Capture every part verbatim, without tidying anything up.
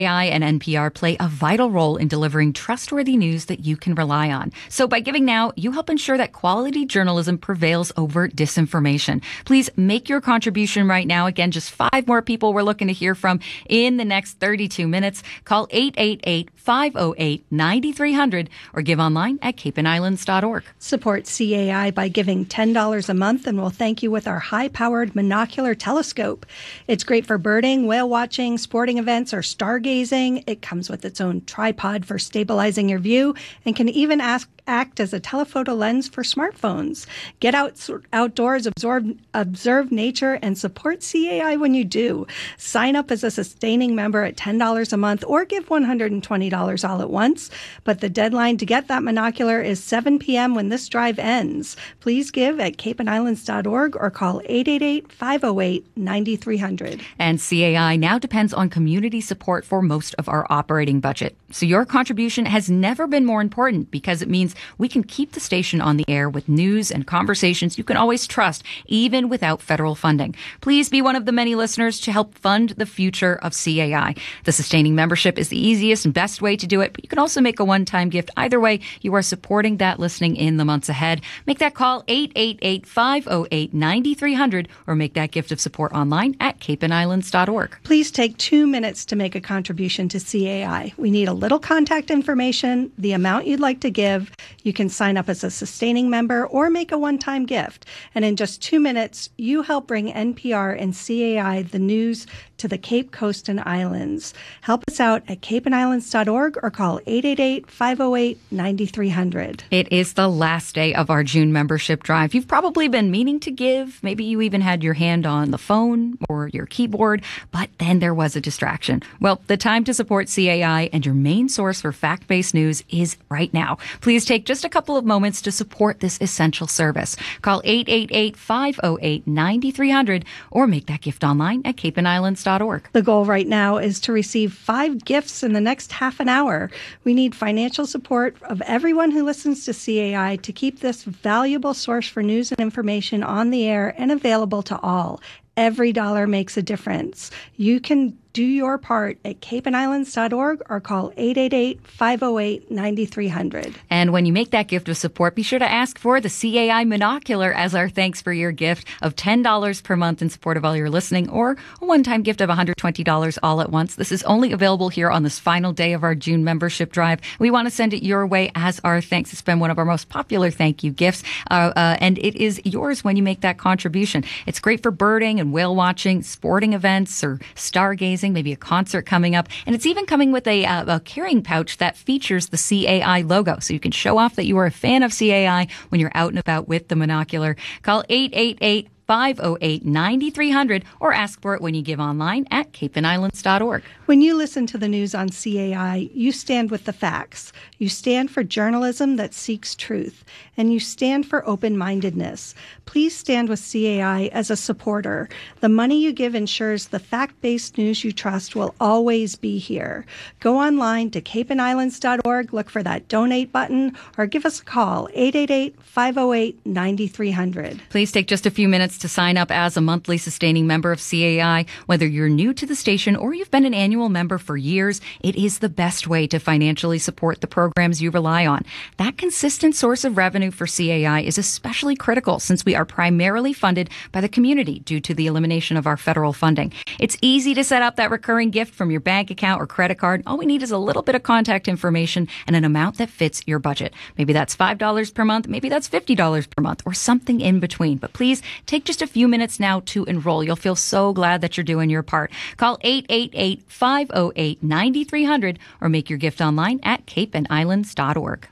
A I and N P R play a vital role in delivering trustworthy news that you can rely on. So by giving now, you help ensure that quality journalism prevails over disinformation. Please make your contribution right now. Again, just five more people we're looking to hear from in the next thirty-two minutes. Call eight eight eight, five oh eight, nine three hundred or give online at cape and islands dot org. Support C A I by giving ten dollars a month, and we'll thank you with our high-powered monocular telescope. It's great for birding, whale watching, sporting events, or stargazing. It comes with its own tripod for stabilizing your view and can even ask, act as a telephoto lens for smartphones. Get out outdoors, absorb, observe nature, and support C A I when you do. Sign up as a sustaining member at ten dollars a month or give one hundred twenty dollars all at once. But the deadline to get that monocular is seven p.m. when this drive ends. Please give at cape and islands dot org or call eight eight eight, five oh eight, nine three hundred. And C A I now depends on community support for most of our operating budget. So your contribution has never been more important because it means we can keep the station on the air with news and conversations you can always trust, even without federal funding. Please be one of the many listeners to help fund the future of C A I. The sustaining membership is the easiest and best way to do it, but you can also make a one-time gift. Either way, you are supporting that listening in the months ahead. Make that call eight eight eight, five oh eight, nine three hundred or make that gift of support online at cape and islands dot org. Please take two minutes to make a contribution to C A I. We need a little contact information, the amount you'd like to give. You can sign up as a sustaining member or make a one-time gift. And in just two minutes, you help bring N P R and C A I the news to the Cape Coast and Islands. Help us out at cape and islands dot org or call eight eight eight, five oh eight, nine three hundred. It is the last day of our June membership drive. You've probably been meaning to give. Maybe you even had your hand on the phone or your keyboard, but then there was a distraction. Well, the time to support C A I and your main source for fact-based news is right now. Please take just a couple of moments to support this essential service. Call eight eight eight, five oh eight, nine three hundred or make that gift online at cape and islands dot org. The goal right now is to receive five gifts in the next half an hour. We need financial support of everyone who listens to C A I to keep this valuable source for news and information on the air and available to all. Every dollar makes a difference. You can do your part at cape and islands dot org or call eight eight eight, five oh eight, nine three hundred. And when you make that gift of support, be sure to ask for the C A I monocular as our thanks for your gift of ten dollars per month in support of all your listening, or a one-time gift of one hundred twenty dollars all at once. This is only available here on this final day of our June membership drive. We want to send it your way as our thanks. It's been one of our most popular thank you gifts, uh, uh, and it is yours when you make that contribution. It's great for birding and whale watching, sporting events, or stargazing, maybe a concert coming up. And it's even coming with a, uh, a carrying pouch that features the C A I logo. So you can show off that you are a fan of C A I when you're out and about with the monocular. Call eight eight eight, five oh eight, nine three hundred or ask for it when you give online at cape and islands dot org. When you listen to the news on C A I, you stand with the facts. You stand for journalism that seeks truth, and you stand for open-mindedness. Please stand with C A I as a supporter. The money you give ensures the fact-based news you trust will always be here. Go online to cape and islands dot org, look for that donate button, or give us a call, eight eight eight, five oh eight, nine three hundred. Please take just a few minutes to sign up as a monthly sustaining member of C A I. Whether you're new to the station or you've been an annual member for years, it is the best way to financially support the programs you rely on. That consistent source of revenue for C A I is especially critical since we are primarily funded by the community due to the elimination of our federal funding. It's easy to set up that recurring gift from your bank account or credit card. All we need is a little bit of contact information and an amount that fits your budget. Maybe that's five dollars per month, maybe that's fifty dollars per month, or something in between. But please take just a few minutes now to enroll. You'll feel so glad that you're doing your part. Call eight eight eight, five oh eight, nine three hundred or make your gift online at cape and islands dot org.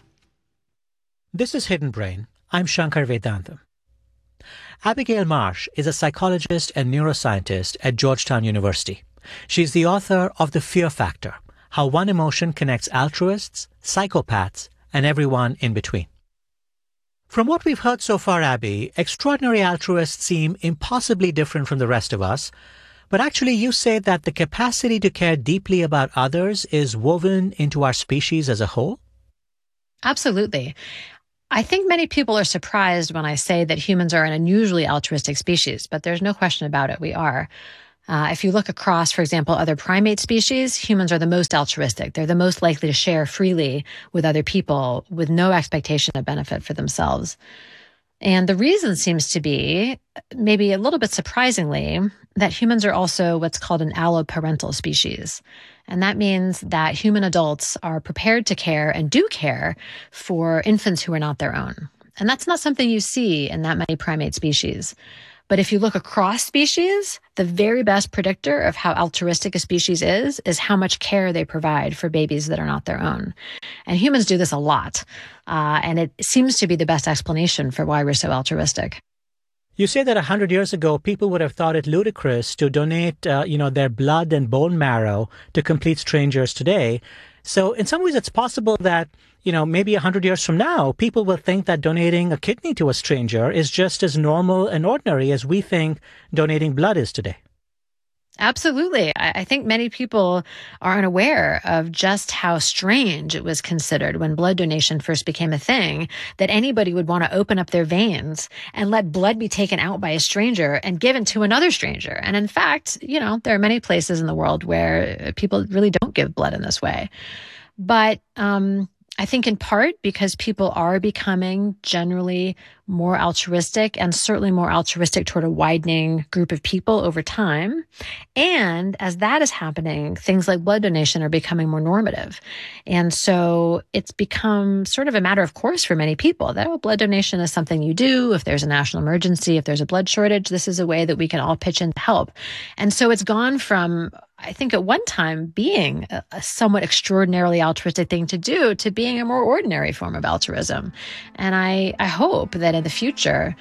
This is Hidden Brain. I'm Shankar Vedantam. Abigail Marsh is a psychologist and neuroscientist at Georgetown University. She's the author of The Fear Factor: How One Emotion Connects Altruists, Psychopaths, and Everyone in Between. From what we've heard so far, Abby, extraordinary altruists seem impossibly different from the rest of us. But actually, you say that the capacity to care deeply about others is woven into our species as a whole? Absolutely. I think many people are surprised when I say that humans are an unusually altruistic species, but there's no question about it, we are. Uh, if you look across, for example, other primate species, humans are the most altruistic. They're the most likely to share freely with other people with no expectation of benefit for themselves. And the reason seems to be, maybe a little bit surprisingly, that humans are also what's called an alloparental species. And that means that human adults are prepared to care and do care for infants who are not their own. And that's not something you see in that many primate species. But if you look across species, the very best predictor of how altruistic a species is, is how much care they provide for babies that are not their own. And humans do this a lot. Uh, and it seems to be the best explanation for why we're so altruistic. You say that one hundred years ago, people would have thought it ludicrous to donate, uh, you know, their blood and bone marrow to complete strangers today. So in some ways, it's possible that, you know, maybe one hundred years from now, people will think that donating a kidney to a stranger is just as normal and ordinary as we think donating blood is today. Absolutely. I think many people are unaware of just how strange it was considered when blood donation first became a thing, that anybody would want to open up their veins and let blood be taken out by a stranger and given to another stranger. And in fact, you know, there are many places in the world where people really don't give blood in this way. But um, I think in part because people are becoming generally more altruistic, and certainly more altruistic toward a widening group of people over time. And as that is happening, things like blood donation are becoming more normative. And so it's become sort of a matter of course for many people that, oh, blood donation is something you do. If there's a national emergency, if there's a blood shortage, this is a way that we can all pitch in to help. And so it's gone from, I think at one time, being a, a somewhat extraordinarily altruistic thing to do to being a more ordinary form of altruism. And I, I hope that in the future,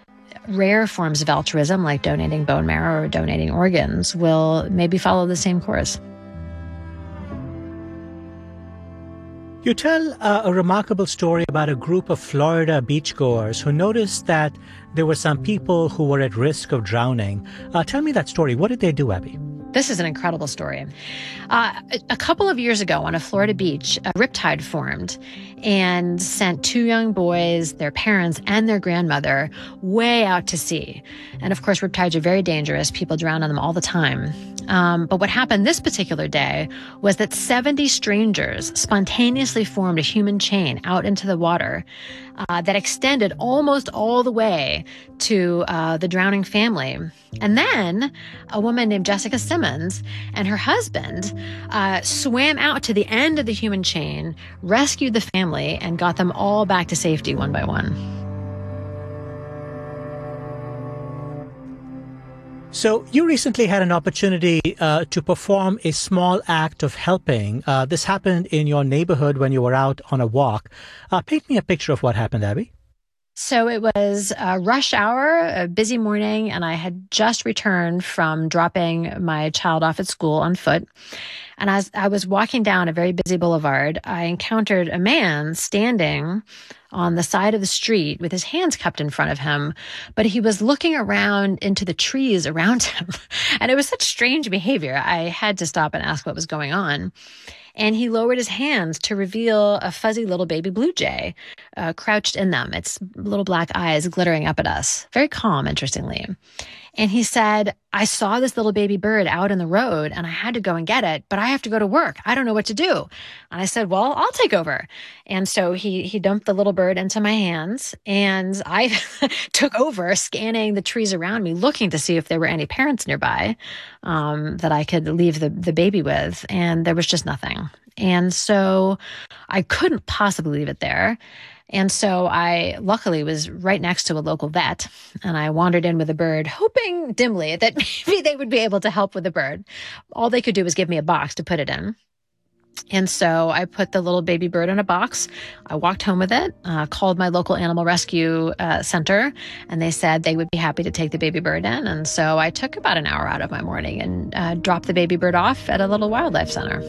rare forms of altruism like donating bone marrow or donating organs will maybe follow the same course. You tell uh, a remarkable story about a group of Florida beachgoers who noticed that there were some people who were at risk of drowning. Uh, tell me that story. What did they do, Abby? This is an incredible story. Uh, a couple of years ago on a Florida beach, a riptide formed and sent two young boys, their parents, and their grandmother way out to sea. And of course, riptides are very dangerous. People drown on them all the time. Um, but what happened this particular day was that seventy strangers spontaneously formed a human chain out into the water uh, that extended almost all the way to uh, the drowning family. And then a woman named Jessica Simmons and her husband uh, swam out to the end of the human chain, rescued the family, and got them all back to safety one by one. So you recently had an opportunity uh, to perform a small act of helping. Uh, this happened in your neighborhood when you were out on a walk. Uh, paint me a picture of what happened, Abby. So it was a rush hour, a busy morning, and I had just returned from dropping my child off at school on foot. And as I was walking down a very busy boulevard, I encountered a man standing on the side of the street with his hands cupped in front of him, but he was looking around into the trees around him. And it was such strange behavior. I had to stop and ask what was going on. And he lowered his hands to reveal a fuzzy little baby blue jay uh, crouched in them, its little black eyes glittering up at us. Very calm, interestingly. And he said, I saw this little baby bird out in the road and I had to go and get it, but I have to go to work. I don't know what to do. And I said, well, I'll take over. And so he he dumped the little bird into my hands and I took over, scanning the trees around me, looking to see if there were any parents nearby um, that I could leave the, the baby with. And there was just nothing. And so I couldn't possibly leave it there. And so I luckily was right next to a local vet, and I wandered in with a bird, hoping dimly that maybe they would be able to help with the bird. All they could do was give me a box to put it in. And so I put the little baby bird in a box. I walked home with it, uh, called my local animal rescue uh, center, and they said they would be happy to take the baby bird in. And so I took about an hour out of my morning and uh, dropped the baby bird off at a little wildlife center.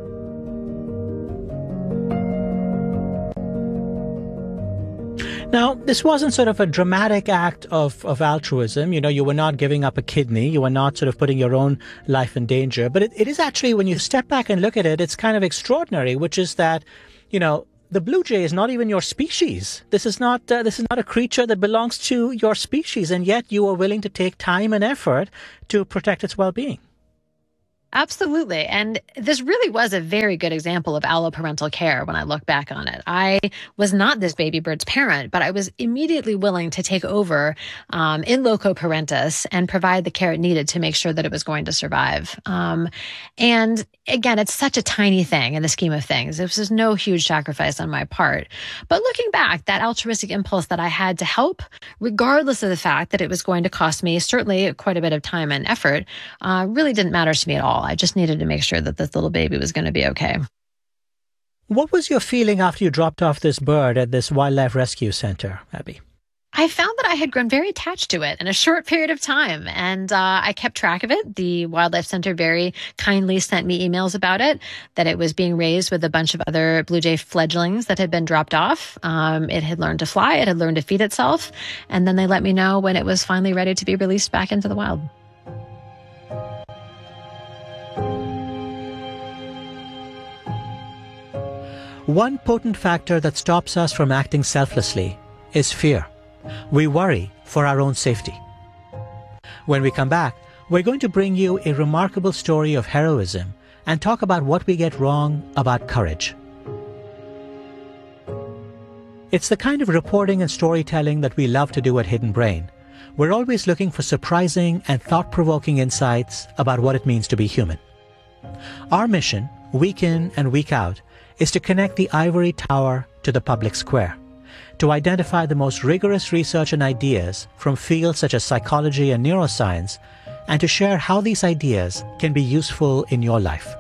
Now, this wasn't sort of a dramatic act of, of altruism. You know, you were not giving up a kidney. You were not sort of putting your own life in danger. But it, it is actually, when you step back and look at it, it's kind of extraordinary, which is that, you know, the blue jay is not even your species. This is not uh, this is not a creature that belongs to your species, and yet you are willing to take time and effort to protect its well-being. Absolutely. And this really was a very good example of alloparental care when I look back on it. I was not this baby bird's parent, but I was immediately willing to take over um, in loco parentis and provide the care it needed to make sure that it was going to survive. Um, and again, it's such a tiny thing in the scheme of things. This was no huge sacrifice on my part. But looking back, that altruistic impulse that I had to help, regardless of the fact that it was going to cost me certainly quite a bit of time and effort, uh, really didn't matter to me at all. I just needed to make sure that this little baby was going to be okay. What was your feeling after you dropped off this bird at this wildlife rescue center, Abby? I found that I had grown very attached to it in a short period of time, and uh, I kept track of it. The Wildlife Center very kindly sent me emails about it, that it was being raised with a bunch of other blue jay fledglings that had been dropped off. Um, it had learned to fly, it had learned to feed itself, and then they let me know when it was finally ready to be released back into the wild. One potent factor that stops us from acting selflessly is fear. We worry for our own safety. When we come back, we're going to bring you a remarkable story of heroism and talk about what we get wrong about courage. It's the kind of reporting and storytelling that we love to do at Hidden Brain. We're always looking for surprising and thought-provoking insights about what it means to be human. Our mission, week in and week out, is to connect the ivory tower to the public square, to identify the most rigorous research and ideas from fields such as psychology and neuroscience, and to share how these ideas can be useful in your life.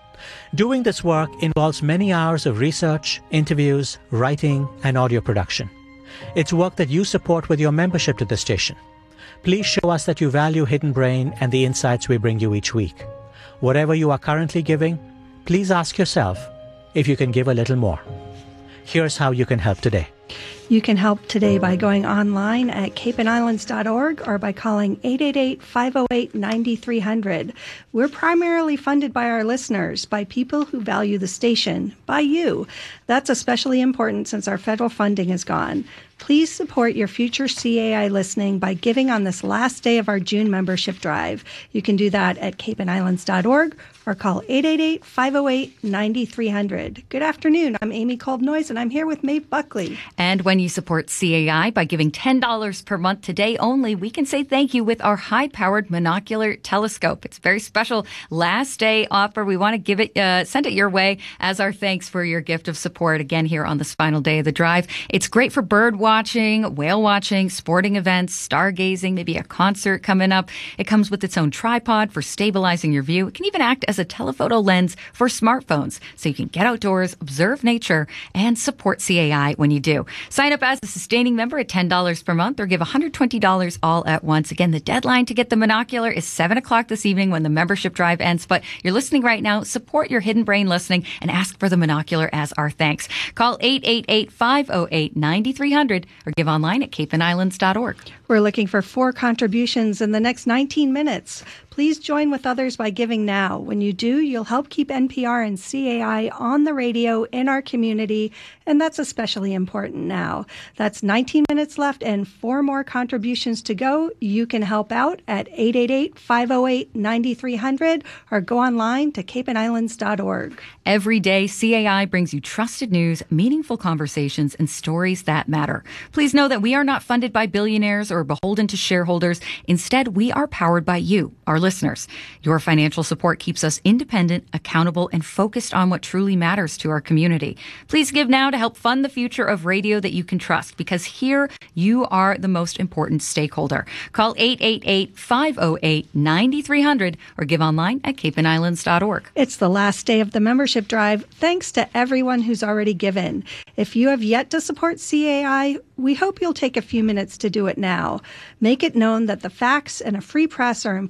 Doing this work involves many hours of research, interviews, writing, and audio production. It's work that you support with your membership to the station. Please show us that you value Hidden Brain and the insights we bring you each week. Whatever you are currently giving, please ask yourself if you can give a little more. Here's how you can help today. You can help today by going online at cape and islands dot org or by calling eight eight eight, five oh eight, nine three hundred. We're primarily funded by our listeners, by people who value the station, by you. That's especially important since our federal funding is gone. Please support your future C A I listening by giving on this last day of our June membership drive. You can do that at cape and islands dot org or call eight eight eight, five oh eight, nine three hundred. Good afternoon. I'm Amy Kolb-Noyes, and I'm here with Maeve Buckley. And when you support C A I by giving ten dollars per month today only, we can say thank you with our high-powered monocular telescope. It's a very special last day offer. We want to give it, uh, send it your way as our thanks for your gift of support again here on this final day of the drive. It's great for bird watching, whale watching, sporting events, stargazing, maybe a concert coming up. It comes with its own tripod for stabilizing your view. It can even act as a telephoto lens for smartphones, so you can get outdoors, observe nature, and support C A I when you do. Sign up as a sustaining member at ten dollars per month or give one hundred twenty dollars all at once. Again, the deadline to get the monocular is seven o'clock this evening when the membership drive ends. But you're listening right now. Support your Hidden Brain listening and ask for the monocular as our thanks. Call eight eight eight, five oh eight, nine three hundred or give online at cape and islands dot org. We're looking for four contributions in the next nineteen minutes. Please join with others by giving now. When you do, you'll help keep N P R and C A I on the radio in our community, and that's especially important now. That's nineteen minutes left and four more contributions to go. You can help out at eight eight eight, five oh eight, nine three hundred or go online to cape and islands dot org. Every day, C A I brings you trusted news, meaningful conversations, and stories that matter. Please know that we are not funded by billionaires or beholden to shareholders. Instead, we are powered by you, our listeners. Your financial support keeps us independent, accountable, and focused on what truly matters to our community. Please give now to help fund the future of radio that you can trust, because here you are the most important stakeholder. Call eight eight eight, five oh eight, nine three hundred or give online at cape and islands dot org. It's the last day of the membership drive. Thanks to everyone who's already given. If you have yet to support C A I, we hope you'll take a few minutes to do it now. Make it known that the facts and a free press are important to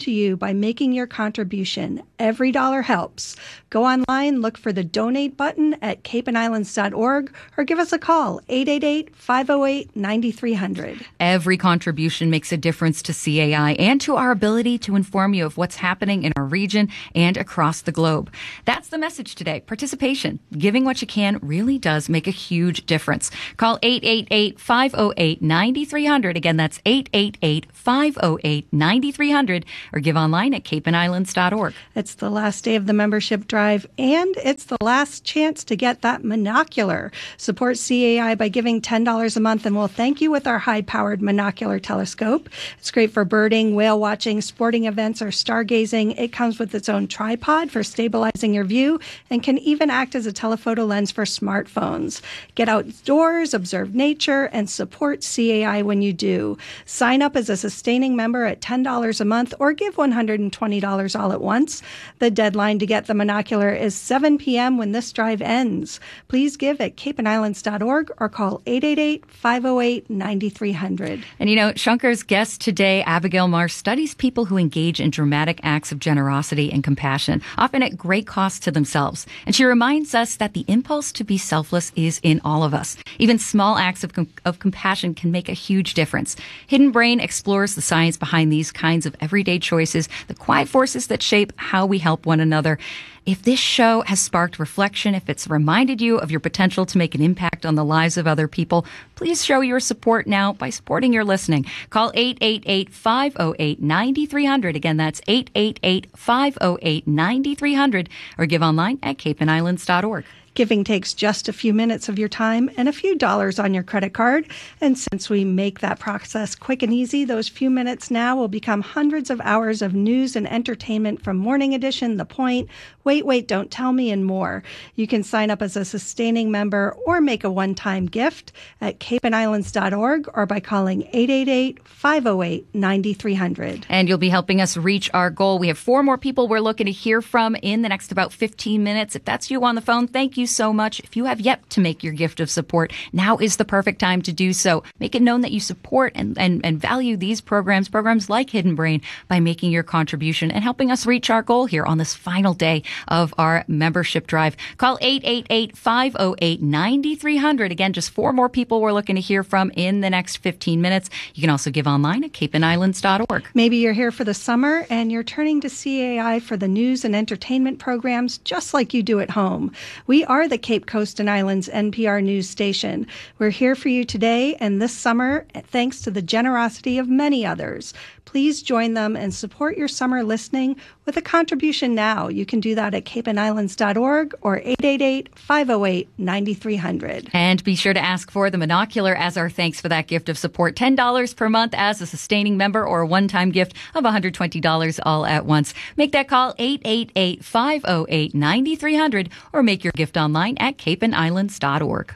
to you by making your contribution. Every dollar helps. Go online, look for the donate button at cape and islands dot org or give us a call, eight eight eight, five oh eight, nine three hundred. Every contribution makes a difference to C A I and to our ability to inform you of what's happening in our region and across the globe. That's the message today. Participation. Giving what you can really does make a huge difference. Call eight eight eight, five oh eight, nine three hundred. Again, that's eight eight eight, five oh eight, nine three hundred or give online at cape and islands dot org. It's the last day of the membership drive, and it's the last chance to get that monocular. Support C A I by giving ten dollars a month, and we'll thank you with our high-powered monocular telescope. It's great for birding, whale watching, sporting events, or stargazing. It comes with its own tripod for stabilizing your view and can even act as a telephoto lens for smartphones. Get outdoors, observe nature, and support C A I when you do. Sign up as a sustaining member at ten dollars a month or give one hundred twenty dollars all at once. The deadline to get the monocular is seven p.m. when this drive ends. Please give at cape and islands dot org or call eight eight eight, five oh eight, nine three hundred. And you know, Shunkar's guest today, Abigail Marsh, studies people who engage in dramatic acts of generosity and compassion, often at great cost to themselves. And she reminds us that the impulse to be selfless is in all of us. Even small acts of, com- of compassion can make a huge difference. Hidden Brain explores the science behind these kinds of everyday choices, the quiet forces that shape how we help one another. If this show has sparked reflection, if it's reminded you of your potential to make an impact on the lives of other people, please show your support now by supporting your listening. Call eight eight eight, five oh eight, nine three hundred. Again, that's eight eight eight, five oh eight, nine three hundred or give online at cape and islands dot org. Giving takes just a few minutes of your time and a few dollars on your credit card. And since we make that process quick and easy, those few minutes now will become hundreds of hours of news and entertainment from Morning Edition, The Point, Wait, Wait, Don't Tell Me, and more. You can sign up as a sustaining member or make a one-time gift at cape and islands dot org or by calling eight eight eight, five oh eight, nine three hundred. And you'll be helping us reach our goal. We have four more people we're looking to hear from in the next about fifteen minutes. If that's you on the phone, thank you so much. If you have yet to make your gift of support, now is the perfect time to do so. Make it known that you support and, and, and value these programs, programs like Hidden Brain, by making your contribution and helping us reach our goal here on this final day of our membership drive. Call eight eight eight, five oh eight, nine three hundred. Again, just four more people we're looking to hear from in the next fifteen minutes. You can also give online at cape and islands dot org. Maybe you're here for the summer and you're turning to C A I for the news and entertainment programs just like you do at home. We are the Cape Coast and Islands N P R news station. We're here for you today and this summer, thanks to the generosity of many others. Please join them and support your summer listening with a contribution now. You can do that at cape and islands dot org or eight eight eight, five oh eight, nine three hundred. And be sure to ask for the monocular as our thanks for that gift of support. ten dollars per month as a sustaining member or a one-time gift of one hundred twenty dollars all at once. Make that call eight eight eight, five oh eight, nine three hundred or make your gift online at cape and islands dot org.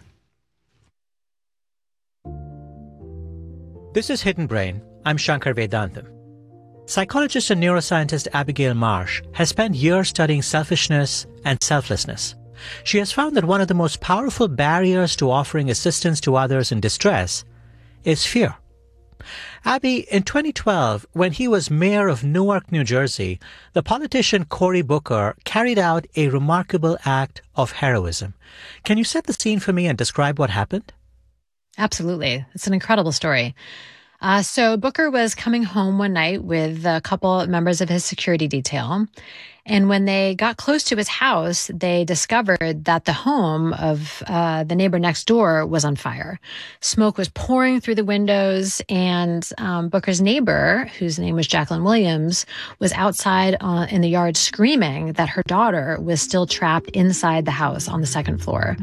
This is Hidden Brain. I'm Shankar Vedantam. Psychologist and neuroscientist Abigail Marsh has spent years studying selfishness and selflessness. She has found that one of the most powerful barriers to offering assistance to others in distress is fear. Abby, in twenty twelve, when he was mayor of Newark, New Jersey, the politician Cory Booker carried out a remarkable act of heroism. Can you set the scene for me and describe what happened? Absolutely. It's an incredible story. Uh, so Booker was coming home one night with a couple members of his security detail. And when they got close to his house, they discovered that the home of uh, the neighbor next door was on fire. Smoke was pouring through the windows, and um, Booker's neighbor, whose name was Jacqueline Williams, was outside uh, in the yard screaming that her daughter was still trapped inside the house on the second floor.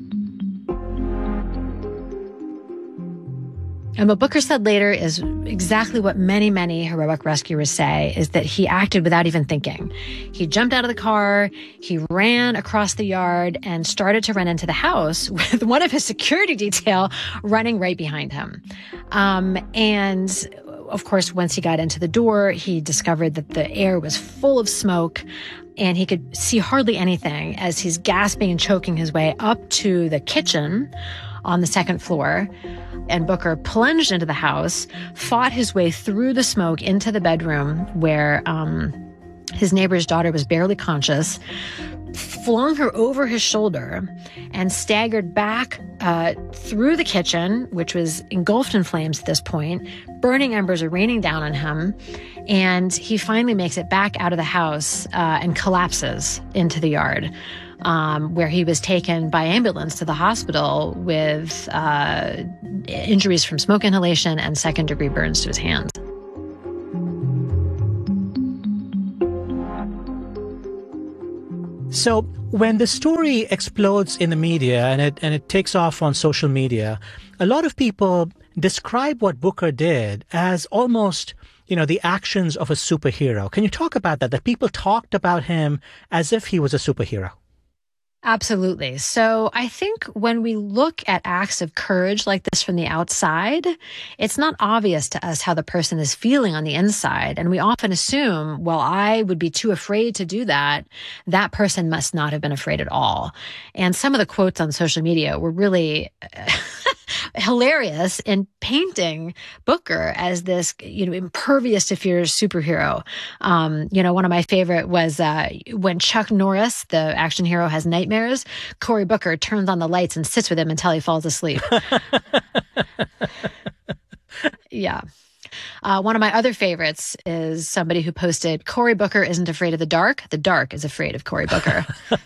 And what Booker said later is exactly what many, many heroic rescuers say, is that he acted without even thinking. He jumped out of the car, he ran across the yard, and started to run into the house with one of his security detail running right behind him. Um, and of course, once he got into the door, he discovered that the air was full of smoke, and he could see hardly anything as he's gasping and choking his way up to the kitchen on the second floor. And Booker plunged into the house, fought his way through the smoke into the bedroom where um, his neighbor's daughter was barely conscious, flung her over his shoulder, and staggered back uh, through the kitchen, which was engulfed in flames at this point. Burning embers are raining down on him, and he finally makes it back out of the house uh, and collapses into the yard, um, where he was taken by ambulance to the hospital with uh, injuries from smoke inhalation and second-degree burns to his hands. So when the story explodes in the media and it and it takes off on social media, a lot of people describe what Booker did as almost, you know, the actions of a superhero. Can you talk about that? That people talked about him as if he was a superhero. Absolutely. So I think when we look at acts of courage like this from the outside, it's not obvious to us how the person is feeling on the inside. And we often assume, well, I would be too afraid to do that. That person must not have been afraid at all. And some of the quotes on social media were really hilarious in painting Booker as this, you know, impervious to fear superhero. Um, you know, one of my favorite was uh, when Chuck Norris, the action hero, has nightmares, Cory Booker turns on the lights and sits with him until he falls asleep. Yeah. Uh, one of my other favorites is somebody who posted, Cory Booker isn't afraid of the dark. The dark is afraid of Cory Booker.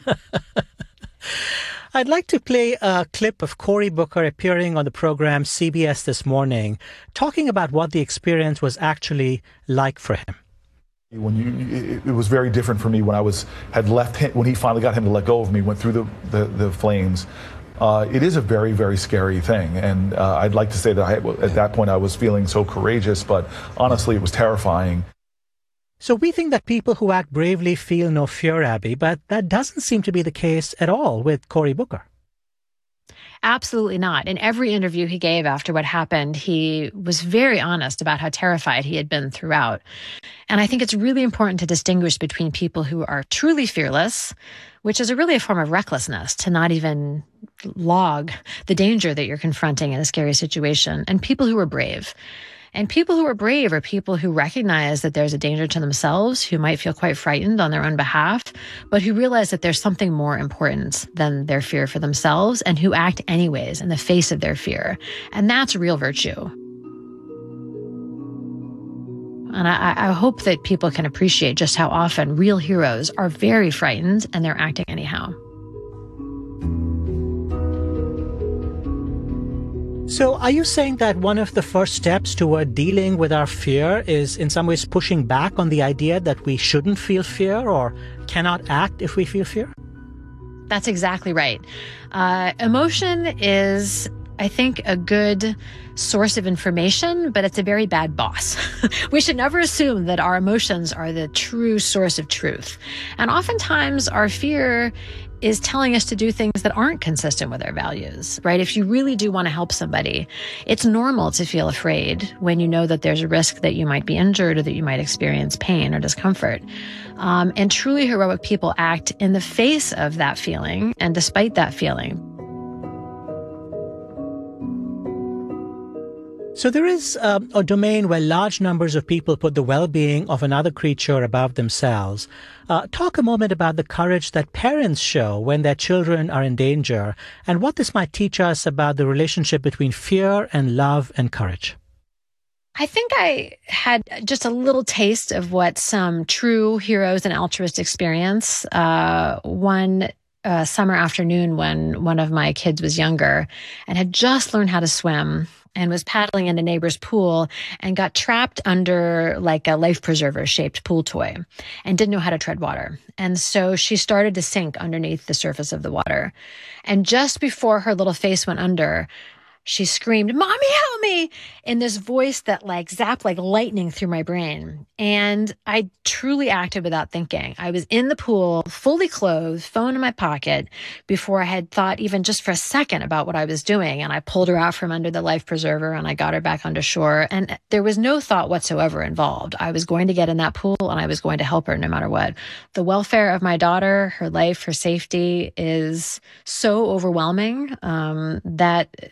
I'd like to play a clip of Cory Booker appearing on the program C B S This Morning, talking about what the experience was actually like for him. When you, it, it was very different for me when I was had left him, when he finally got him to let go of me, went through the the, the flames. Uh, it is a very, very scary thing, and uh, I'd like to say that I, at that point I was feeling so courageous, but honestly, it was terrifying. So we think that people who act bravely feel no fear, Abby, but that doesn't seem to be the case at all with Cory Booker. Absolutely not. In every interview he gave after what happened, he was very honest about how terrified he had been throughout. And I think it's really important to distinguish between people who are truly fearless, which is a really a form of recklessness to not even log the danger that you're confronting in a scary situation, and people who are brave. And people who are brave are people who recognize that there's a danger to themselves, who might feel quite frightened on their own behalf, but who realize that there's something more important than their fear for themselves, and who act anyways in the face of their fear. And that's real virtue. And I, I hope that people can appreciate just how often real heroes are very frightened and they're acting anyhow. So are you saying that one of the first steps toward dealing with our fear is in some ways pushing back on the idea that we shouldn't feel fear or cannot act if we feel fear? That's exactly right. Uh, emotion is, I think, a good source of information, but it's a very bad boss. We should never assume that our emotions are the true source of truth. And oftentimes our fear is telling us to do things that aren't consistent with our values, right? If you really do want to help somebody, it's normal to feel afraid when you know that there's a risk that you might be injured or that you might experience pain or discomfort. Um, and truly heroic people act in the face of that feeling and despite that feeling. So there is uh, a domain where large numbers of people put the well-being of another creature above themselves. Uh, talk a moment about the courage that parents show when their children are in danger and what this might teach us about the relationship between fear and love and courage. I think I had just a little taste of what some true heroes and altruists experience. Uh, one uh, summer afternoon when one of my kids was younger and had just learned how to swim and was paddling in a neighbor's pool and got trapped under like a life preserver shaped pool toy and didn't know how to tread water. And so she started to sink underneath the surface of the water. And just before her little face went under, she screamed, "Mommy, help me!" in this voice that like zapped like lightning through my brain. And I truly acted without thinking. I was in the pool, fully clothed, phone in my pocket, before I had thought even just for a second about what I was doing. And I pulled her out from under the life preserver and I got her back onto shore. And there was no thought whatsoever involved. I was going to get in that pool and I was going to help her no matter what. The welfare of my daughter, her life, her safety is so overwhelming um, that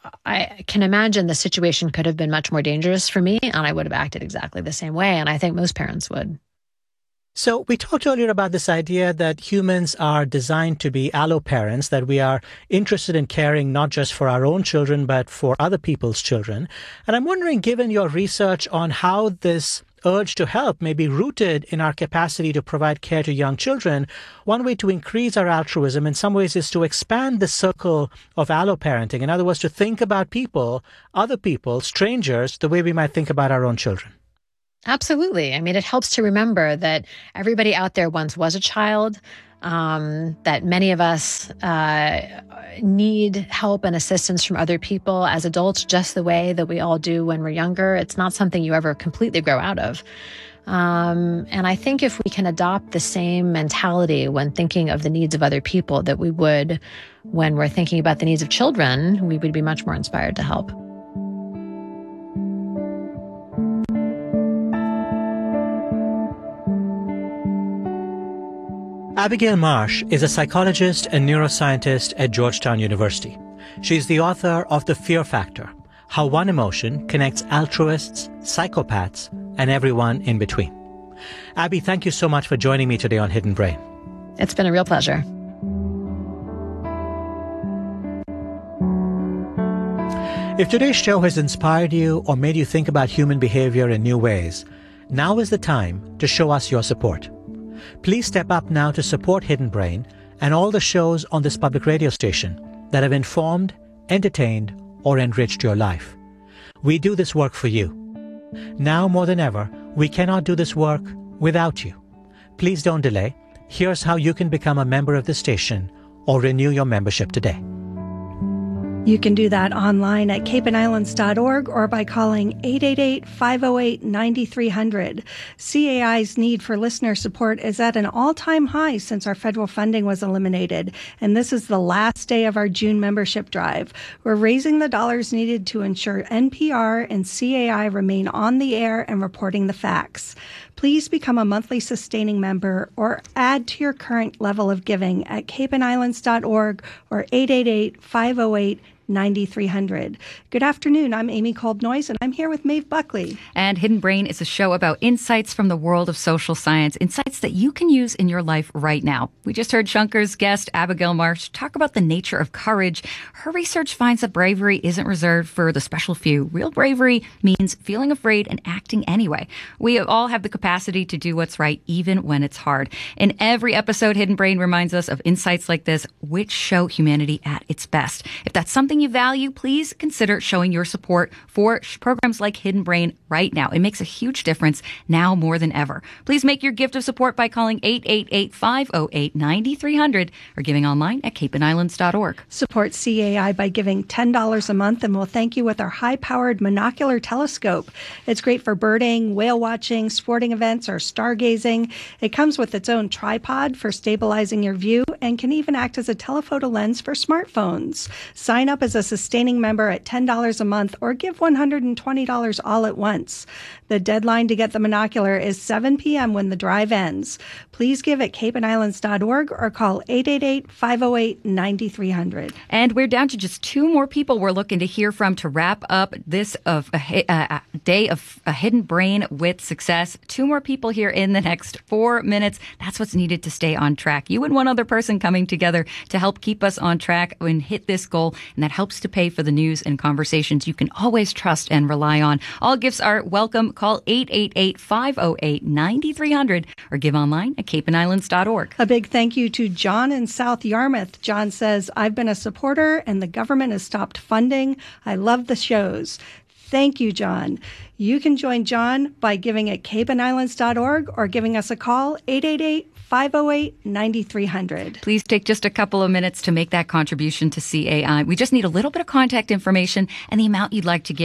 I can imagine the situation could have been much more dangerous for me, and I would have acted exactly the same way. And I think most parents would. So we talked earlier about this idea that humans are designed to be allo parents, that we are interested in caring not just for our own children, but for other people's children. And I'm wondering, given your research on how this urge to help may be rooted in our capacity to provide care to young children, one way to increase our altruism in some ways is to expand the circle of allo parenting. In other words, to think about people, other people, strangers, the way we might think about our own children. Absolutely. I mean, it helps to remember that everybody out there once was a child, um, that many of us uh, need help and assistance from other people as adults, just the way that we all do when we're younger. It's not something you ever completely grow out of. Um, and I think if we can adopt the same mentality when thinking of the needs of other people that we would when we're thinking about the needs of children, we would be much more inspired to help. Abigail Marsh is a psychologist and neuroscientist at Georgetown University. She's the author of The Fear Factor: How One Emotion Connects Altruists, Psychopaths, and Everyone in Between. Abby, thank you so much for joining me today on Hidden Brain. It's been a real pleasure. If today's show has inspired you or made you think about human behavior in new ways, now is the time to show us your support. Please step up now to support Hidden Brain and all the shows on this public radio station that have informed, entertained, or enriched your life. We do this work for you. Now more than ever, we cannot do this work without you. Please don't delay. Here's how you can become a member of the station or renew your membership today. You can do that online at cape and islands dot org or by calling eight eight eight, five oh eight, nine three hundred. C A I's need for listener support is at an all-time high since our federal funding was eliminated, and this is the last day of our June membership drive. We're raising the dollars needed to ensure N P R and C A I remain on the air and reporting the facts. Please become a monthly sustaining member or add to your current level of giving at cape and islands dot org or eight eight eight, five oh eight, nine three hundred. Good afternoon. I'm Amy Kolb-Noyes, and I'm here with Maeve Buckley. And Hidden Brain is a show about insights from the world of social science, insights that you can use in your life right now. We just heard Shunkar's guest, Abigail Marsh, talk about the nature of courage. Her research finds that bravery isn't reserved for the special few. Real bravery means feeling afraid and acting anyway. We all have the capacity to do what's right, even when it's hard. In every episode, Hidden Brain reminds us of insights like this, which show humanity at its best. If that's something you value, please consider showing your support for programs like Hidden Brain right now. It makes a huge difference now more than ever. Please make your gift of support by calling eight eight eight, five oh eight, nine three hundred or giving online at cape and islands dot org. Support C A I by giving ten dollars a month, and we'll thank you with our high-powered monocular telescope. It's great for birding, whale watching, sporting events, or stargazing. It comes with its own tripod for stabilizing your view and can even act as a telephoto lens for smartphones. Sign up as a sustaining member at ten dollars a month or give one hundred twenty dollars all at once. The deadline to get the monocular is seven p.m. when the drive ends. Please give at cape and islands dot org or call eight eight eight, five oh eight, nine three hundred. And we're down to just two more people we're looking to hear from to wrap up this of a, a, a day of a Hidden Brain with success. Two more people here in the next four minutes. That's what's needed to stay on track. You and one other person coming together to help keep us on track and hit this goal, and that helps to pay for the news and conversations you can always trust and rely on. All gifts are welcome. Call eight eight eight, five oh eight, nine three hundred or give online at cape and islands dot org. A big thank you to John in South Yarmouth. John says, I've been a supporter and the government has stopped funding. I love the shows. Thank you, John. You can join John by giving at cape and islands dot org or giving us a call, eight eight eight, five oh eight, nine three hundred. Please take just a couple of minutes to make that contribution to C A I. We just need a little bit of contact information and the amount you'd like to give.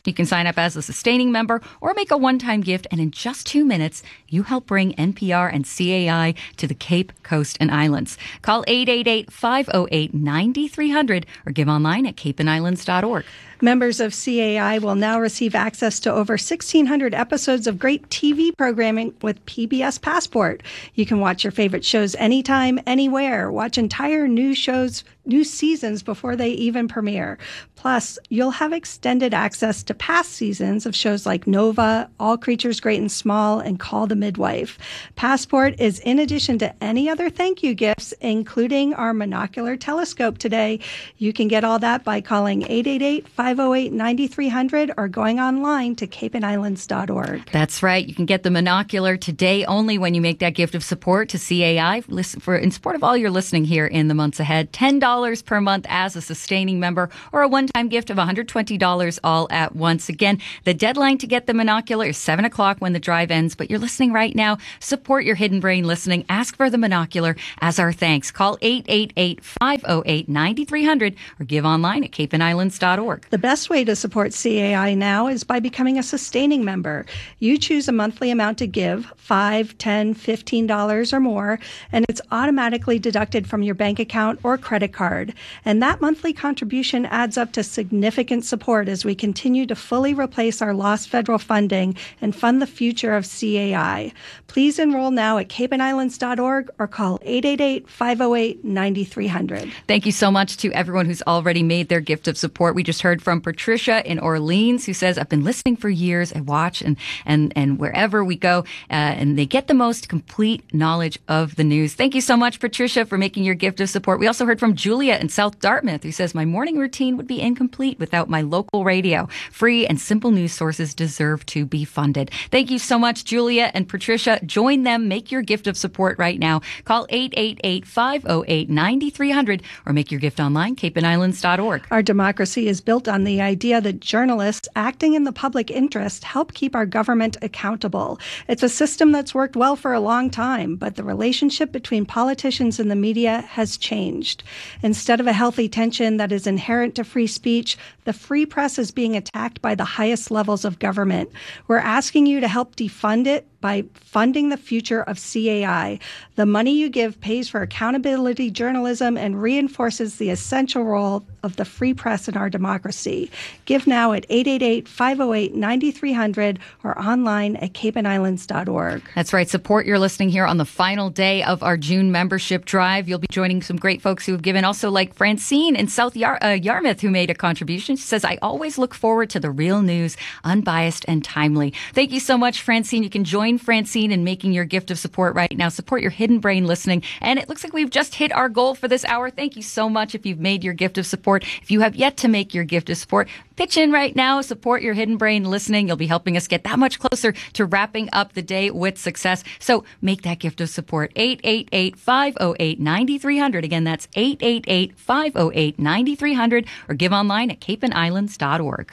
You can sign up as a sustaining member or make a one-time gift, and in just two minutes, you help bring N P R and C A I to the Cape, Coast, and Islands. Call eight eight eight, five oh eight, nine three hundred or give online at cape and islands dot org. Members of C A I will now receive access to over sixteen hundred episodes of great T V programming with P B S Passport. You can watch your favorite shows anytime, anywhere. Watch entire new shows, new seasons before they even premiere. Plus, you'll have extended access to past seasons of shows like Nova, All Creatures Great and Small, and Call the Midwife. Passport is in addition to any other thank you gifts, including our monocular telescope today. You can get all that by calling eight eight eight, five oh eight, nine three hundred or going online to cape and islands dot org. That's right. You can get the monocular today only when you make that gift of support to C A I. Listen for in support of all your listening here in the months ahead. ten dollars per month as a sustaining member or a one-time gift of one hundred twenty dollars all at once. Again, the deadline to get the monocular is seven o'clock when the drive ends, but you're listening right now. Support your Hidden Brain listening. Ask for the monocular as our thanks. Call eight eight eight, five oh eight, nine three hundred or give online at cape and islands dot org. The best way to support C A I now is by becoming a sustaining member. You choose a monthly amount to give, five, ten, fifteen dollars or more, and it's automatically deducted from your bank account or credit card. And that monthly contribution adds up to significant support as we continue to fully replace our lost federal funding and fund the future of C A I. Please enroll now at cape and islands dot org or call eight eight eight, five oh eight, nine three hundred. Thank you so much to everyone who's already made their gift of support. We just heard from Patricia in Orleans, who says, I've been listening for years. I watch and, and, and wherever we go, uh, and they get the most complete knowledge of the news. Thank you so much, Patricia, for making your gift of support. We also heard from Julia in South Dartmouth, who says, my morning routine would be incomplete without my local radio. Free and simple news sources deserve to be funded. Thank you so much, Julia and Patricia. Join them. Make your gift of support right now. Call eight eight eight, five oh eight, nine three hundred or make your gift online, cape and islands dot org. Our democracy is built on the idea that journalists acting in the public interest help keep our government accountable. It's a system that's worked well for a long time, but the relationship between politicians and the media has changed. Instead of a healthy tension that is inherent to free speech, the free press is being attacked by the highest levels of government. We're asking you to help defund it by funding the future of C A I. The money you give pays for accountability journalism and reinforces the essential role of the free press in our democracy. Give now at eight eight eight, five oh eight, nine three hundred or online at cape and islands dot org. That's right. Support your listening here on the final day of our June membership drive. You'll be joining some great folks who have given, also like Francine in South Yar- uh, Yarmouth, who made a contribution. She says, I always look forward to the real news, unbiased and timely. Thank you so much, Francine. You can join Francine in making your gift of support right now. Support your Hidden Brain listening. And it looks like we've just hit our goal for this hour. Thank you so much if you've made your gift of support. If you have yet to make your gift of support, pitch in right now. Support your Hidden Brain listening. You'll be helping us get that much closer to wrapping up the day with success. So make that gift of support. eight eight eight, five oh eight, nine three hundred. Again, that's eight eight eight, five oh eight, nine three hundred or give online at cape and islands dot org.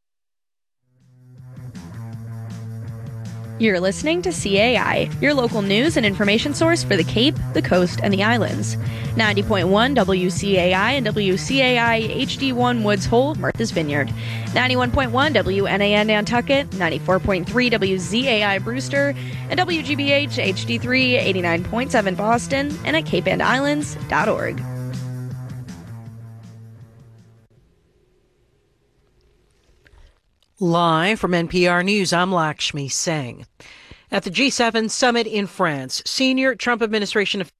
You're listening to C A I, your local news and information source for the Cape, the Coast, and the Islands. ninety point one W C A I and W C A I H D one Woods Hole, Martha's Vineyard. ninety-one point one W N A N Nantucket, ninety-four point three W Z A I Brewster, and W G B H H D three eighty-nine point seven Boston, and at cape and islands dot org. Live from N P R News, I'm Lakshmi Singh. At the G seven summit in France, senior Trump administration officials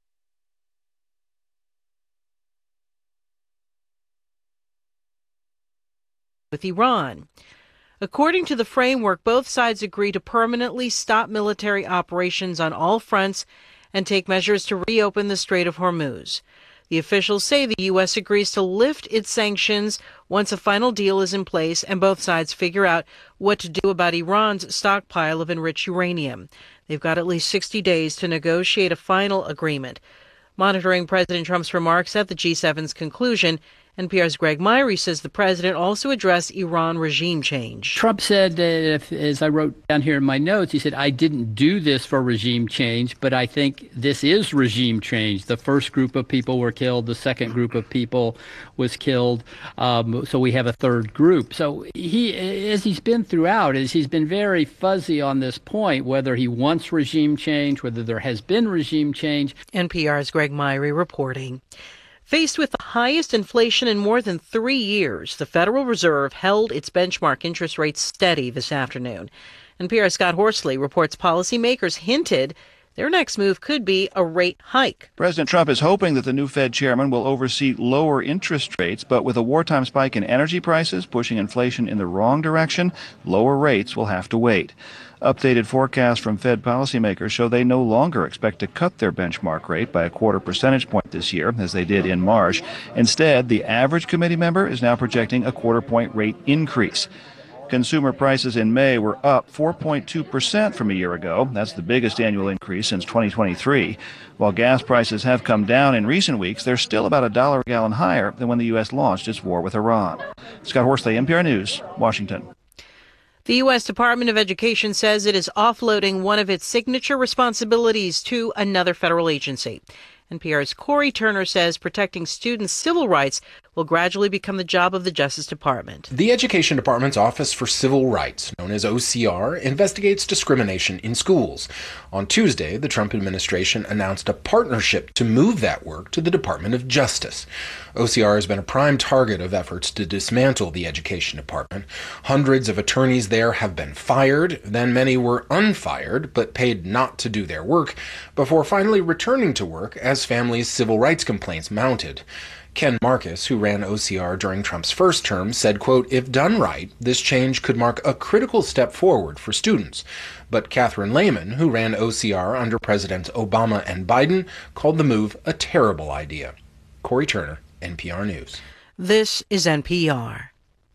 with Iran. According to the framework, both sides agree to permanently stop military operations on all fronts and take measures to reopen the Strait of Hormuz. The officials say the U S agrees to lift its sanctions once a final deal is in place and both sides figure out what to do about Iran's stockpile of enriched uranium. They've got at least sixty days to negotiate a final agreement. Monitoring President Trump's remarks at the G seven's conclusion, N P R's Greg Myrie says the president also addressed Iran regime change. Trump said, uh, if, as I wrote down here in my notes, he said, I didn't do this for regime change, but I think this is regime change. The first group of people were killed. The second group of people was killed. Um, so we have a third group. So he, as he's been throughout, is he's been very fuzzy on this point, whether he wants regime change, whether there has been regime change. N P R's Greg Myrie reporting. Faced with the highest inflation in more than three years, the Federal Reserve held its benchmark interest rate steady this afternoon. N P R's Scott Horsley reports policymakers hinted their next move could be a rate hike. President Trump is hoping that the new Fed chairman will oversee lower interest rates, but with a wartime spike in energy prices pushing inflation in the wrong direction, lower rates will have to wait. Updated forecasts from Fed policymakers show they no longer expect to cut their benchmark rate by a quarter percentage point this year, as they did in March. Instead, the average committee member is now projecting a quarter point rate increase. Consumer prices in May were up four point two percent from a year ago. That's the biggest annual increase since twenty twenty-three. While gas prices have come down in recent weeks, they're still about a dollar a gallon higher than when the U S launched its war with Iran. Scott Horsley, N P R News, Washington. The U S Department of Education says it is offloading one of its signature responsibilities to another federal agency. N P R's Corey Turner says protecting students' civil rights will gradually become the job of the Justice Department. The Education Department's Office for Civil Rights, known as O C R, investigates discrimination in schools. On Tuesday, the Trump administration announced a partnership to move that work to the Department of Justice. O C R has been a prime target of efforts to dismantle the Education Department. Hundreds of attorneys there have been fired, then many were unfired but paid not to do their work before finally returning to work as families' civil rights complaints mounted. Ken Marcus, who ran O C R during Trump's first term, said, quote, if done right, this change could mark a critical step forward for students. But Catherine Lehman, who ran O C R under Presidents Obama and Biden, called the move a terrible idea. Corey Turner, N P R News. This is N P R.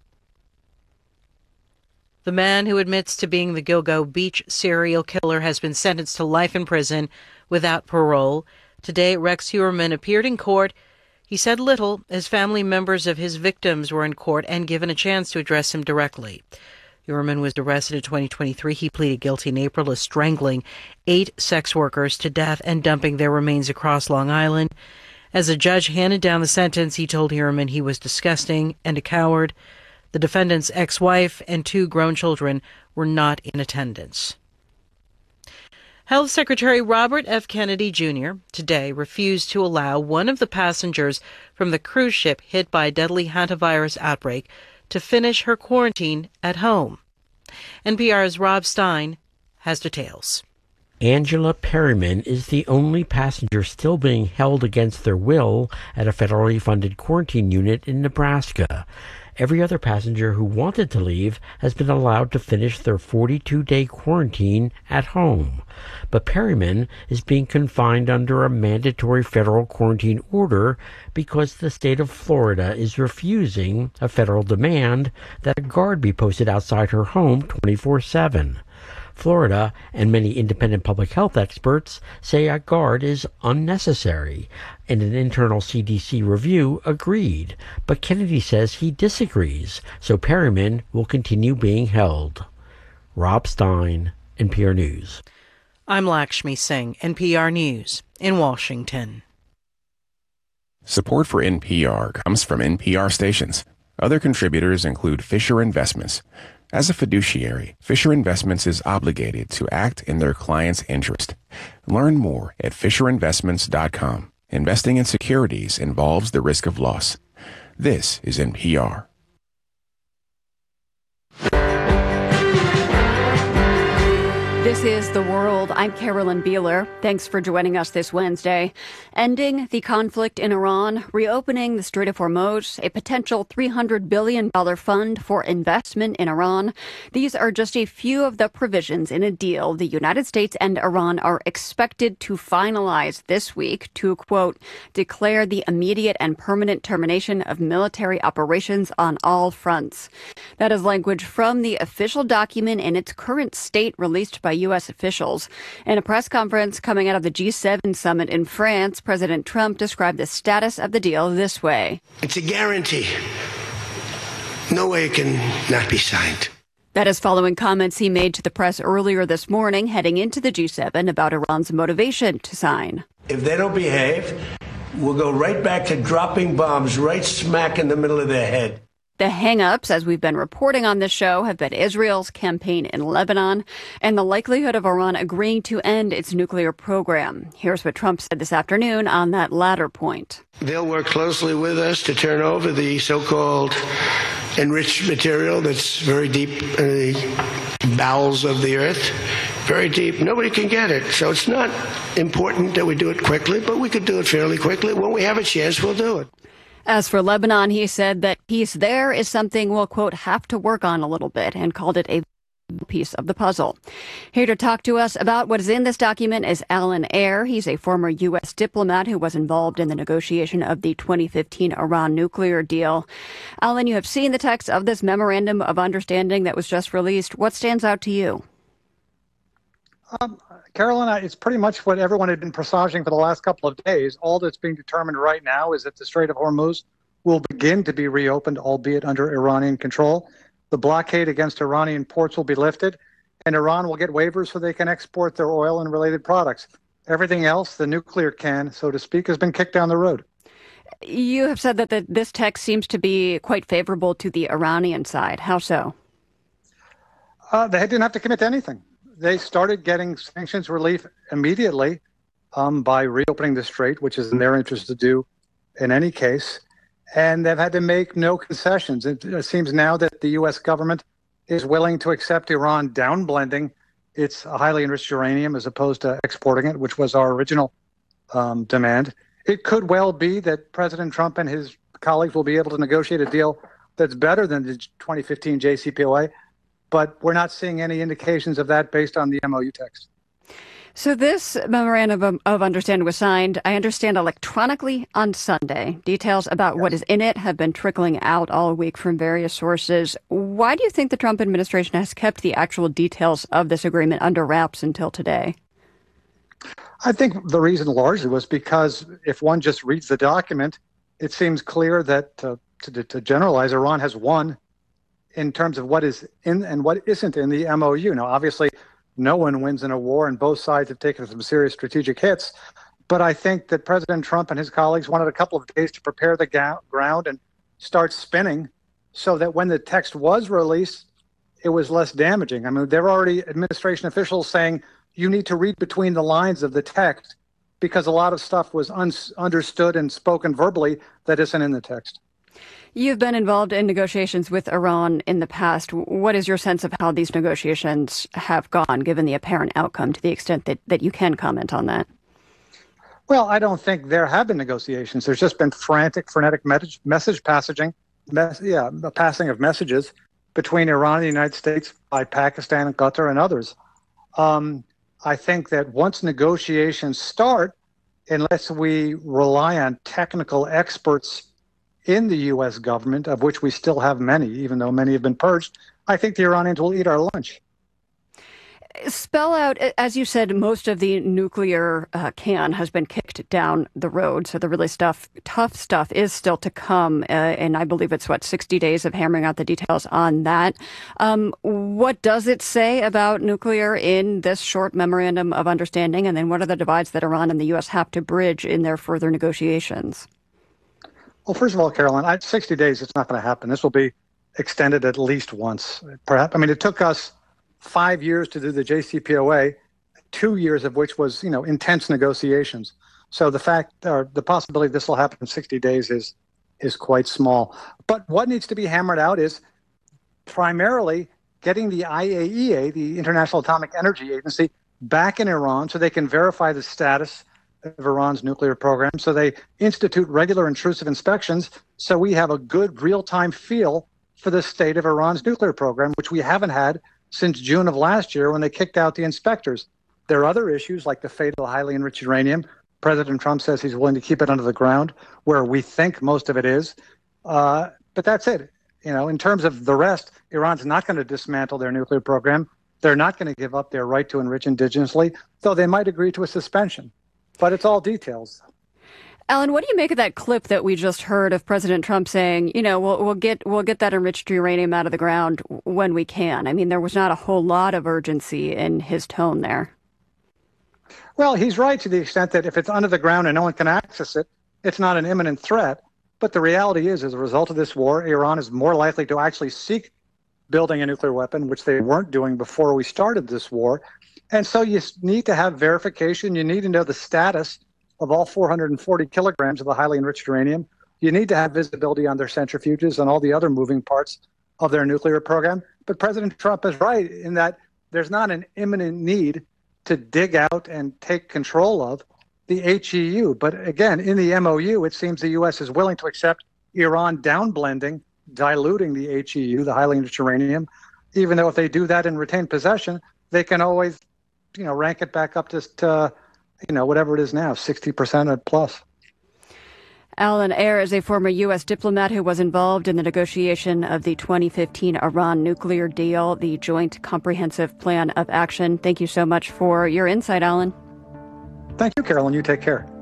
The man who admits to being the Gilgo Beach serial killer has been sentenced to life in prison without parole. Today, Rex Heuermann appeared in court. He said little as family members of his victims were in court and given a chance to address him directly. Heuermann was arrested in twenty twenty-three. He pleaded guilty in April to strangling eight sex workers to death and dumping their remains across Long Island. As the judge handed down the sentence, he told Heuermann he was disgusting and a coward. The defendant's ex-wife and two grown children were not in attendance. Health Secretary Robert F. Kennedy Junior today refused to allow one of the passengers from the cruise ship hit by a deadly hantavirus outbreak to finish her quarantine at home. N P R's Rob Stein has details. Angela Perryman is the only passenger still being held against their will at a federally funded quarantine unit in Nebraska. Every other passenger who wanted to leave has been allowed to finish their forty-two day quarantine at home. But Perryman is being confined under a mandatory federal quarantine order because the state of Florida is refusing a federal demand that a guard be posted outside her home twenty-four seven. Florida and many independent public health experts say a guard is unnecessary, and an internal C D C review agreed. But Kennedy says he disagrees, so Perryman will continue being held. Rob Stein, N P R News. I'm Lakshmi Singh, N P R News in Washington. Support for N P R comes from N P R stations. Other contributors include Fisher Investments. As a fiduciary, Fisher Investments is obligated to act in their client's interest. Learn more at fisher investments dot com. Investing in securities involves the risk of loss. This is N P R. This is The World. I'm Carolyn Beeler. Thanks for joining us this Wednesday. Ending the conflict in Iran, reopening the Strait of Hormuz, a potential three hundred billion dollars fund for investment in Iran. These are just a few of the provisions in a deal the United States and Iran are expected to finalize this week to, quote, declare the immediate and permanent termination of military operations on all fronts. That is language from the official document in its current state released by U S officials. In a press conference coming out of the G seven summit in France, President Trump described the status of the deal this way. It's a guarantee. No way it can not be signed. That is following comments he made to the press earlier this morning heading into the G seven about Iran's motivation to sign. If they don't behave, we'll go right back to dropping bombs right smack in the middle of their head. The hang-ups, as we've been reporting on this show, have been Israel's campaign in Lebanon and the likelihood of Iran agreeing to end its nuclear program. Here's what Trump said this afternoon on that latter point. They'll work closely with us to turn over the so-called enriched material that's very deep in the bowels of the earth. Very deep. Nobody can get it. So it's not important that we do it quickly, but we could do it fairly quickly. When we have a chance, we'll do it. As for Lebanon, he said that peace there is something we'll, quote, have to work on a little bit, and called it a piece of the puzzle. Here to talk to us about what is in this document is Alan Ayer. He's a former U S diplomat who was involved in the negotiation of the twenty fifteen Iran nuclear deal. Alan, you have seen the text of this memorandum of understanding that was just released. What stands out to you? Um, Carolyn, it's pretty much what everyone had been presaging for the last couple of days. All that's being determined right now is that the Strait of Hormuz will begin to be reopened, albeit under Iranian control. The blockade against Iranian ports will be lifted, and Iran will get waivers so they can export their oil and related products. Everything else, the nuclear can, so to speak, has been kicked down the road. You have said that the, this text seems to be quite favorable to the Iranian side. How so? Uh, they didn't have to commit to anything. They started getting sanctions relief immediately um, by reopening the strait, which is in their interest to do in any case. And they've had to make no concessions. It, it seems now that the U S government is willing to accept Iran downblending its highly enriched uranium as opposed to exporting it, which was our original um, demand. It could well be that President Trump and his colleagues will be able to negotiate a deal that's better than the twenty fifteen J C P O A. But we're not seeing any indications of that based on the M O U text. So this memorandum of understanding was signed, I understand, electronically on Sunday. Details about yes. what is in it have been trickling out all week from various sources. Why do you think the Trump administration has kept the actual details of this agreement under wraps until today? I think the reason largely was because if one just reads the document, it seems clear that, uh, to, to generalize, Iran has won in terms of what is in and what isn't in the M O U. Now, obviously, no one wins in a war, and both sides have taken some serious strategic hits. But I think that President Trump and his colleagues wanted a couple of days to prepare the ga- ground and start spinning so that when the text was released, it was less damaging. I mean, there are already administration officials saying you need to read between the lines of the text because a lot of stuff was un- understood and spoken verbally that isn't in the text. You've been involved in negotiations with Iran in the past. What is your sense of how these negotiations have gone, given the apparent outcome, to the extent that, that you can comment on that? Well, I don't think there have been negotiations. There's just been frantic, frenetic message, message passaging, mes- yeah, the passing of messages between Iran and the United States by Pakistan and Qatar and others. Um, I think that once negotiations start, unless we rely on technical experts in the U S government, of which we still have many, even though many have been purged, I think the Iranians will eat our lunch. Spell out, as you said, most of the nuclear uh, can has been kicked down the road. So the really stuff, tough stuff is still to come. Uh, and I believe it's, what, sixty days of hammering out the details on that. Um, what does it say about nuclear in this short memorandum of understanding? And then what are the divides that Iran and the U S have to bridge in their further negotiations? Well, first of all, Caroline, I, sixty days, it's not going to happen. This will be extended at least once. Perhaps, I mean, it took us five years to do the J C P O A, two years of which was, you know, intense negotiations. So the fact or the possibility this will happen in sixty days is is quite small. But what needs to be hammered out is primarily getting the I A E A, the International Atomic Energy Agency, back in Iran so they can verify the status of Iran's nuclear program, so they institute regular intrusive inspections so we have a good real-time feel for the state of Iran's nuclear program, which we haven't had since June of last year when they kicked out the inspectors. There are other issues like the fate of the highly enriched uranium. President Trump says he's willing to keep it under the ground, where we think most of it is. Uh, but that's it. You know, in terms of the rest, Iran's not going to dismantle their nuclear program. They're not going to give up their right to enrich indigenously, though they might agree to a suspension. But it's all details. Alan, what do you make of that clip that we just heard of President Trump saying, you know, we'll, we'll get we'll get that enriched uranium out of the ground when we can? I mean, there was not a whole lot of urgency in his tone there. Well, he's right to the extent that if it's under the ground and no one can access it, it's not an imminent threat. But the reality is, as a result of this war, Iran is more likely to actually seek building a nuclear weapon, which they weren't doing before we started this war. And so you need to have verification. You need to know the status of all four hundred forty kilograms of the highly enriched uranium. You need to have visibility on their centrifuges and all the other moving parts of their nuclear program. But President Trump is right in that there's not an imminent need to dig out and take control of the H E U. But again, in the M O U, it seems the U S is willing to accept Iran downblending, diluting the H E U, the highly enriched uranium, even though if they do that and retain possession, they can always, you know, rank it back up to, uh, you know, whatever it is now, sixty percent plus. Alan Ayer is a former U S diplomat who was involved in the negotiation of the twenty fifteen Iran nuclear deal, the Joint Comprehensive Plan of Action. Thank you so much for your insight, Alan. Thank you, Carolyn. You take care.